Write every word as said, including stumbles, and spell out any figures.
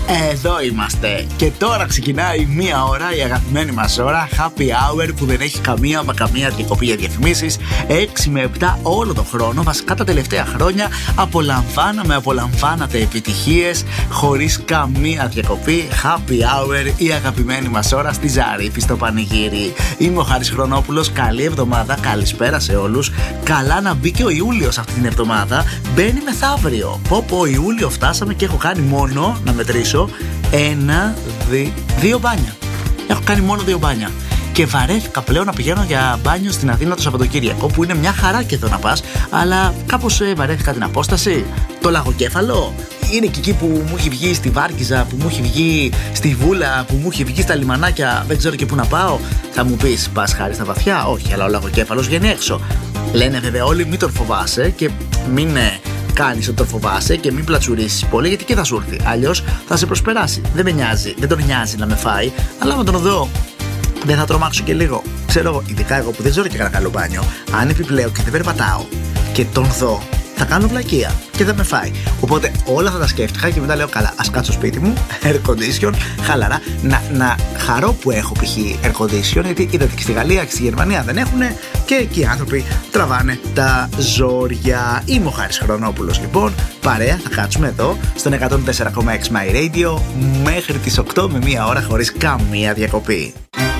Εδώ είμαστε. Και τώρα ξεκινάει μία ώρα, η αγαπημένη μας ώρα, happy hour, που δεν έχει καμία μα καμία διακοπή για διαφημίσεις. έξι με επτά όλο τον χρόνο, βασικά τα τελευταία χρόνια, απολαμβάναμε, απολαμβάνατε επιτυχίες χωρίς καμία διακοπή. Happy hour, η αγαπημένη μας ώρα στη Ζαρίφη, στο πανηγύρι. Είμαι ο Χάρης Χρονόπουλος. Καλή εβδομάδα, καλησπέρα σε όλους. Καλά να μπει και ο Ιούλιος αυτή την εβδομάδα. Μπαίνει μεθαύριο. Πω πω, Ιούλιο φτάσαμε και έχω κάνει μόνο, να μετρήσω, ένα, δι, δύο μπάνια. Έχω κάνει μόνο δύο μπάνια. Και βαρέθηκα πλέον να πηγαίνω για μπάνιο στην Αθήνα το Σαββατοκύριακο, που είναι μια χαρά και εδώ να πας, αλλά κάπως ε, βαρέθηκα την απόσταση. Το Λαγοκέφαλο είναι και εκεί που μου έχει βγει στη Βάρκιζα, που μου έχει βγει στη Βούλα, που μου έχει βγει στα λιμανάκια, δεν ξέρω και πού να πάω. Θα μου πεις, πας Χάρη στα βαθιά? Όχι, αλλά ο Λαγοκέφαλος βγαίνει έξω. Λένε βέβαια όλοι μην τον φοβάσαι και μην ε, κάνεις ότι τον φοβάσαι και μην πλατσουρίσεις πολύ, γιατί και θα σου έρθει. Αλλιώς θα σε προσπεράσει. Δεν με νοιάζει, δεν τον νοιάζει να με φάει, αλλά με τον δω. Δεν θα τρομάξω και λίγο. Ξέρω εγώ, ειδικά εγώ που δεν ξέρω και κανένα καλό μπάνιο, αν επιπλέον και δεν περπατάω και τον δω, θα κάνω βλακεία και δεν με φάει. Οπότε όλα θα τα σκέφτηκα και μετά λέω, καλά, ας κάτσω σπίτι μου, air condition, χαλαρά, να, να χαρώ που έχω π.χ. air condition, γιατί είδατε και στη Γαλλία και στη Γερμανία δεν έχουνε και εκεί οι άνθρωποι τραβάνε τα ζόρια. Είμαι ο Χάρης Χρονόπουλος, λοιπόν, παρέα, θα κάτσουμε εδώ στον εκατόν τέσσερα κόμμα έξι My Radio μέχρι τις οκτώ με μία ώρα χωρίς καμία διακοπή.